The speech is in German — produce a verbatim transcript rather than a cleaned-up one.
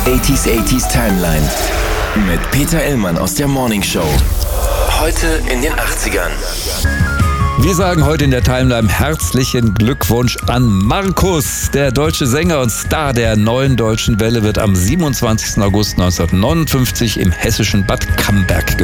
achtziger achtziger Timeline mit Peter Illmann aus der Morning Show. Heute in den achtzigern. Wir sagen heute in der Timeline herzlichen Glückwunsch an Markus. Der deutsche Sänger und Star der neuen deutschen Welle wird am siebenundzwanzigsten August neunzehnhundertneunundfünfzig im hessischen Bad Camberg geboren.